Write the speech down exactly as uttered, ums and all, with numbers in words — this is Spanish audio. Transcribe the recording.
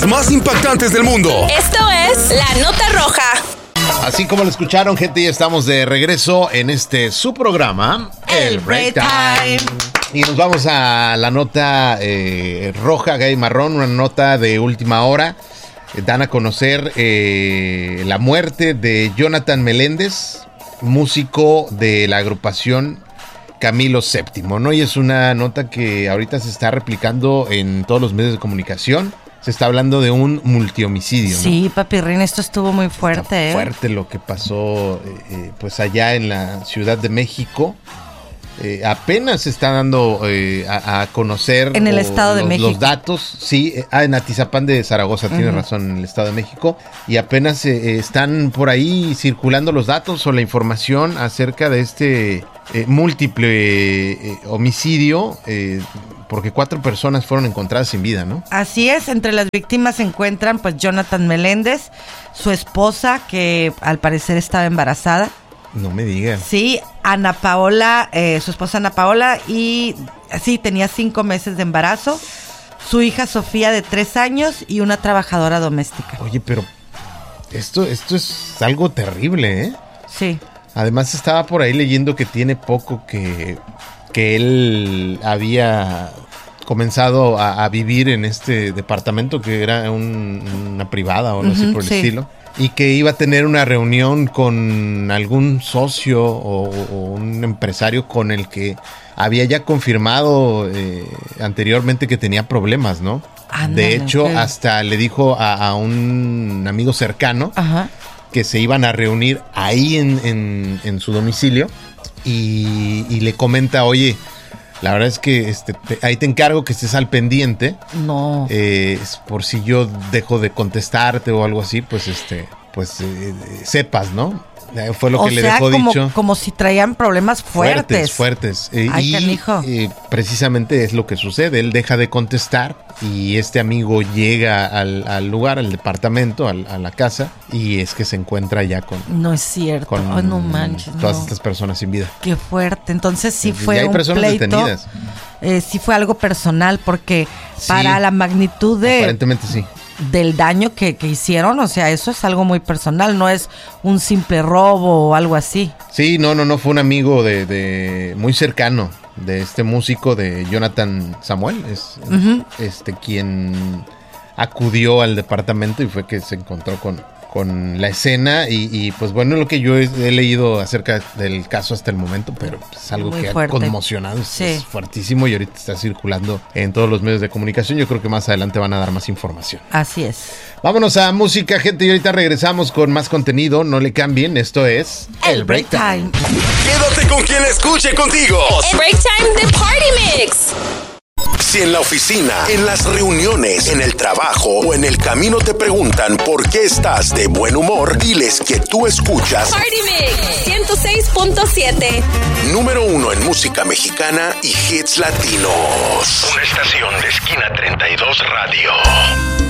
Más impactantes del mundo. Esto es La Nota Roja. Así como lo escucharon, gente, ya estamos de regreso en este su programa, El Break Time. Y nos vamos a la nota eh, roja, gay marrón, una nota de última hora. Eh, dan a conocer eh, la muerte de Jonathan Meléndez, músico de la agrupación Camilo séptimo, ¿no? Y es una nota que ahorita se está replicando en todos los medios de comunicación. Se está hablando de un multihomicidio, ¿no? Sí, papirrín, esto estuvo muy fuerte, Está ¿eh? fuerte lo que pasó eh, eh, pues allá en la Ciudad de México. Eh, apenas se está dando eh, a, a conocer en el o, Estado de los, México. los datos, sí, eh, ah, en Atizapán de Zaragoza, uh-huh. Tiene razón, en el Estado de México, y apenas eh, están por ahí circulando los datos o la información acerca de este eh, múltiple eh, homicidio, eh, porque cuatro personas fueron encontradas sin vida, ¿no? Así es, entre las víctimas se encuentran pues Jonathan Meléndez, su esposa, que al parecer estaba embarazada. No me digas. Sí, Ana Paola, eh, su esposa Ana Paola, y sí, tenía cinco meses de embarazo. Su hija Sofía de tres años y una trabajadora doméstica. Oye, pero esto, esto es algo terrible, ¿eh? Sí. Además estaba por ahí leyendo que tiene poco que, que él había comenzado a, a vivir en este departamento que era un, una privada o algo uh-huh, así por el sí. estilo. Y que iba a tener una reunión con algún socio o, o un empresario con el que había ya confirmado eh, anteriormente que tenía problemas, ¿no? Ándale, de hecho, okay. hasta le dijo a, a un amigo cercano Ajá. que se iban a reunir ahí en, en, en su domicilio y, y le comenta, oye, la verdad es que este, te, ahí te encargo que estés al pendiente. No. Eh, por si yo dejo de contestarte o algo así, pues este, pues eh, sepas, ¿no? Eh, fue lo o que sea, le dejó como, dicho. Como si traían problemas fuertes. Fuertes, fuertes. Eh, Ay, y canijo. Eh, precisamente es lo que sucede. Él deja de contestar y este amigo llega al, al lugar, al departamento, al, a la casa, y es que se encuentra ya con... No es cierto. Con oh, no manches. Todas no. estas personas sin vida. Qué fuerte. Entonces sí fue ya hay un personas pleito. detenidas. Eh, sí fue algo personal porque sí, para la magnitud de... Aparentemente sí. Del daño que, que hicieron, o sea, eso es algo muy personal, no es un simple robo o algo así. Sí, no, no, no, fue un amigo de, de muy cercano de este músico, de Jonathan Samuel, es uh-huh. este quien acudió al departamento y fue que se encontró con, con la escena y, y pues bueno, lo que yo he, he leído acerca del caso hasta el momento, pero es algo muy que fuerte. ha conmocionado, es, sí. es fuertísimo y ahorita está circulando en todos los medios de comunicación. Yo creo que más adelante van a dar más información. Así es. Vámonos a música, gente, y ahorita regresamos con más contenido. No le cambien, esto es El Break Time. Quédate con quien escuche contigo. El Break Time de Party Mix. Si en la oficina, en las reuniones, en el trabajo o en el camino te preguntan por qué estás de buen humor, diles que tú escuchas Party Mix ciento seis punto siete. Número uno en música mexicana y hits latinos. Una estación de Esquina treinta y dos Radio.